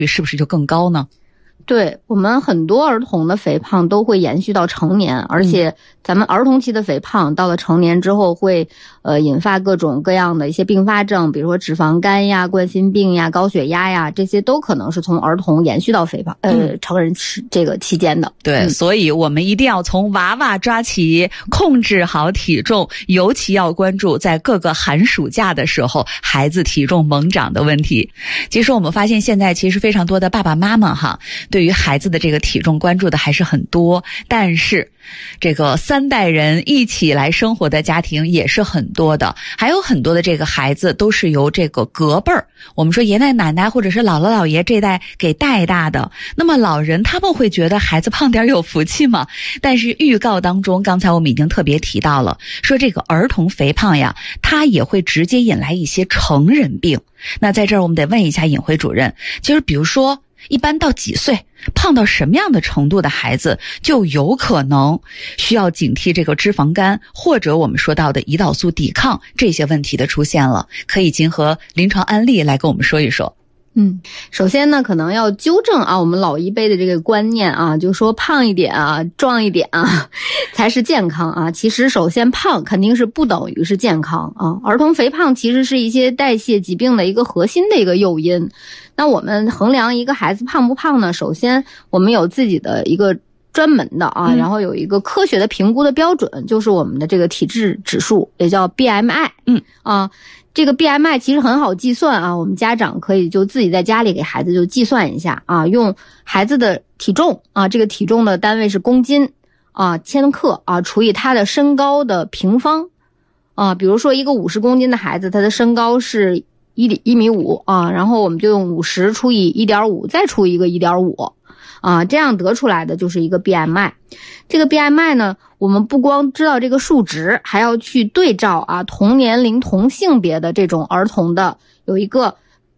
是不是就更高呢？ 对，我们很多儿童的肥胖都会延续到成年，而且咱们儿童期的肥胖到了成年之后会引发各种各样的一些并发症，比如说脂肪肝呀、冠心病呀、高血压呀，这些都可能是从儿童延续到肥胖成人这个期间的。 对，所以我们一定要从娃娃抓起，控制好体重，尤其要关注在各个寒暑假的时候孩子体重猛涨的问题。其实我们发现现在其实非常多的爸爸妈妈对于孩子的这个体重关注的还是很多，但是这个3代人一起来生活的家庭也是很多的，还有很多的这个孩子都是由这个隔辈儿，我们说爷爷奶奶或者是姥姥姥爷这代给带大的。那么老人他们会觉得孩子胖点有福气吗？但是预告当中刚才我们已经特别提到了，说这个儿童肥胖呀，它也会直接引来一些成人病。那在这儿我们得问一下尹辉主任，就是比如说一般到几岁胖到什么样的程度的孩子就有可能需要警惕这个脂肪肝或者我们说到的胰岛素抵抗这些问题的出现了？可以结合临床案例来跟我们说一说。 首先呢，可能要纠正我们老一辈的这个观念就说胖一点壮一点才是健康其实首先胖肯定是不等于是健康儿童肥胖其实是一些代谢疾病的一个核心的一个诱因。那我们衡量一个孩子胖不胖呢，首先我们有自己的一个专门的然后有一个科学的评估的标准，就是我们的这个体质指数，也叫 BMI。这个 BMI 其实很好计算我们家长可以就自己在家里给孩子就计算一下用孩子的体重这个体重的单位是公斤千克除以他的身高的平方比如说一个50公斤的孩子，他的身高是1.5米然后我们就用50除以 1.5 再除一个 1.5这样得出来的就是一个 BMI。 这个 BMI 呢，我们不光知道这个数值，还要去对照同年龄同性别的这种儿童的有一个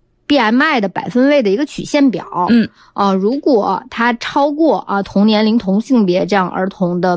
BMI 的百分位的一个曲线表。如果它超过同年龄同性别这样儿童的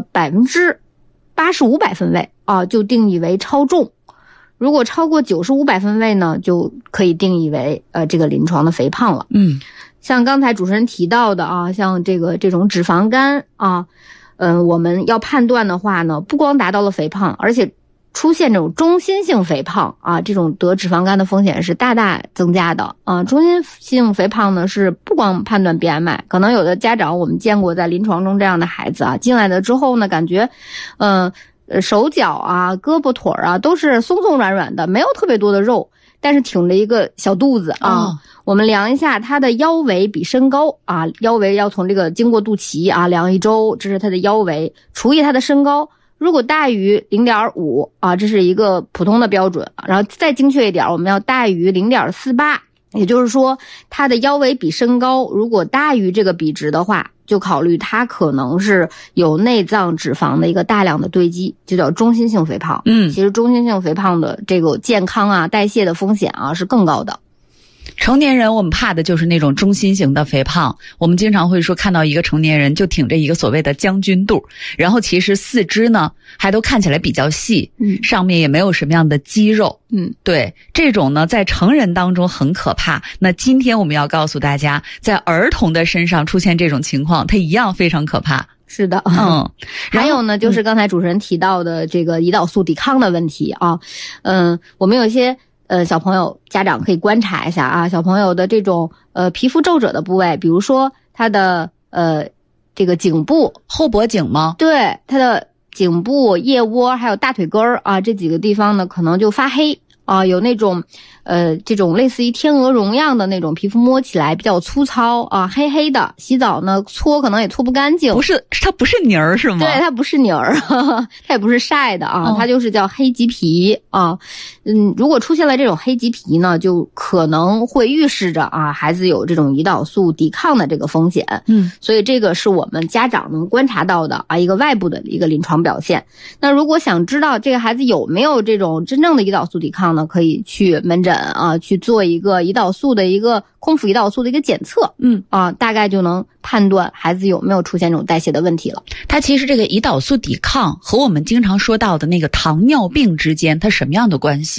85%百分位就定义为超重。如果超过95百分位呢，就可以定义为这个临床的肥胖了。像刚才主持人提到的像这种脂肪肝我们要判断的话呢，不光达到了肥胖，而且出现这种中心性肥胖这种得脂肪肝的风险是大大增加的中心性肥胖呢是不光判断 BMI， 可能有的家长我们见过在临床中这样的孩子进来了之后呢，感觉手脚胳膊腿都是松松软软的，没有特别多的肉，但是挺着一个小肚子我们量一下他的腰围比身高腰围要从这个经过肚脐量1周，这是他的腰围除以他的身高，如果大于 0.5 这是一个普通的标准，然后再精确一点，我们要大于 0.48， 也就是说他的腰围比身高如果大于这个比值的话，就考虑他可能是有内脏脂肪的一个大量的堆积，就叫中心性肥胖。其实中心性肥胖的这个健康代谢的风险是更高的。 成年人我们怕的就是那种中心型的肥胖，我们经常会说看到一个成年人就挺着一个所谓的将军肚，然后其实四肢呢还都看起来比较细，上面也没有什么样的肌肉。对，这种呢在成人当中很可怕。那今天我们要告诉大家，在儿童的身上出现这种情况，它一样非常可怕。 是的，还有呢，就是刚才主持人提到的这个胰岛素抵抗的问题我们有一些小朋友家长可以观察一下小朋友的这种皮肤皱褶的部位，比如说他的这个颈部后脖颈吗？ 对，他的颈部、腋窝还有大腿根这几个地方呢可能就发黑有那种这种类似于天鹅绒样的那种皮肤，摸起来比较粗糙黑黑的，洗澡呢搓可能也搓不干净。 它不是泥儿是吗？ 对，它不是泥儿它也不是晒的它就是叫黑棘皮如果出现了这种黑棘皮呢，就可能会预示着孩子有这种胰岛素抵抗的这个风险。所以这个是我们家长能观察到的一个外部的一个临床表现。那如果想知道这个孩子有没有这种真正的胰岛素抵抗呢，可以去门诊去做一个胰岛素的一个空腹胰岛素的一个检测大概就能判断孩子有没有出现这种代谢的问题了。 它其实这个胰岛素抵抗和我们经常说到的那个糖尿病之间它什么样的关系？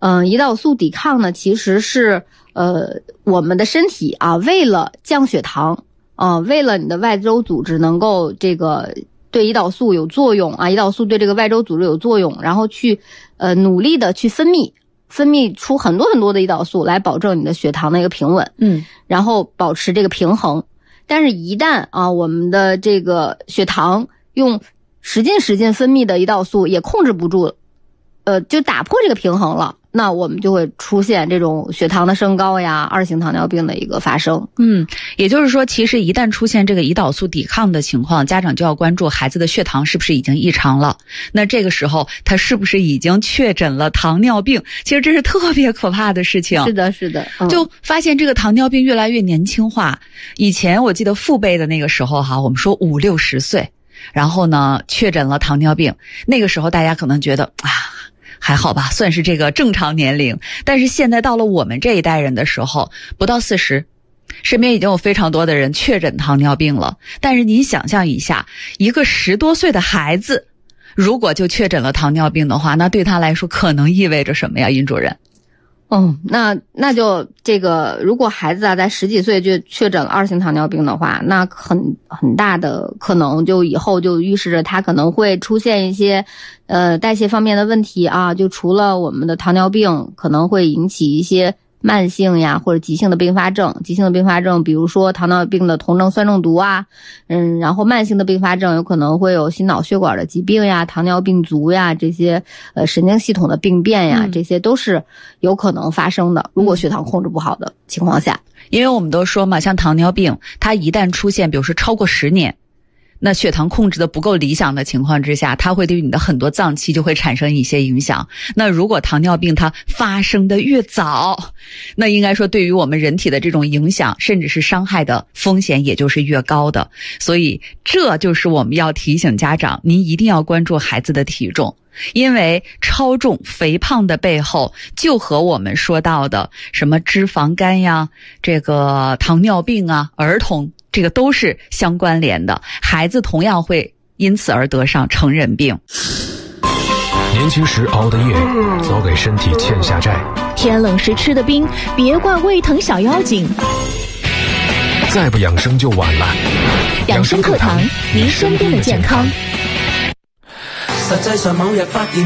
胰岛素抵抗呢，其实是我们的身体啊，为了降血糖为了你的外周组织能够这个对胰岛素有作用啊，胰岛素对这个外周组织有作用，然后去努力的去分泌出很多很多的胰岛素来保证你的血糖的一个平稳，然后保持这个平衡。但是一旦我们的这个血糖用使劲分泌的胰岛素也控制不住，就打破这个平衡了，那我们就会出现这种血糖的升高呀，二型糖尿病的一个发生。 也就是说，其实一旦出现这个胰岛素抵抗的情况，家长就要关注孩子的血糖是不是已经异常了。那这个时候他是不是已经确诊了糖尿病？其实这是特别可怕的事情。 是的， 就发现这个糖尿病越来越年轻化。以前我记得父辈的那个时候我们说5、60岁，然后呢确诊了糖尿病，那个时候大家可能觉得还好吧，算是这个正常年龄。但是现在到了我们这一代人的时候，不到40，身边已经有非常多的人确诊糖尿病了。但是你想象一下，一个10多岁的孩子如果就确诊了糖尿病的话，那对他来说可能意味着什么呀，殷主任？ 那就这个，如果孩子在10几岁就确诊了2型糖尿病的话，那很大的可能就以后就预示着他可能会出现一些代谢方面的问题啊。就除了我们的糖尿病可能会引起一些慢性呀或者急性的并发症，比如说糖尿病的酮症酸中毒然后慢性的并发症有可能会有心脑血管的疾病呀、糖尿病足呀，这些神经系统的病变呀，这些都是有可能发生的，如果血糖控制不好的情况下。 因为我们都说嘛，像糖尿病它一旦出现比如说超过10年，那血糖控制的不够理想的情况之下，它会对你的很多脏器就会产生一些影响。那如果糖尿病它发生的越早，那应该说对于我们人体的这种影响甚至是伤害的风险也就是越高的。所以这就是我们要提醒家长，您一定要关注孩子的体重。因为超重肥胖的背后就和我们说到的什么脂肪肝呀，这个糖尿病儿童这个都是相关联的，孩子同样会因此而得上成人病。 年轻时熬的夜，早给身体欠下债； 天冷时吃的冰，别怪胃疼小妖精。 再不养生就晚了。 养生课堂，您身边的健康。 實際上某日發現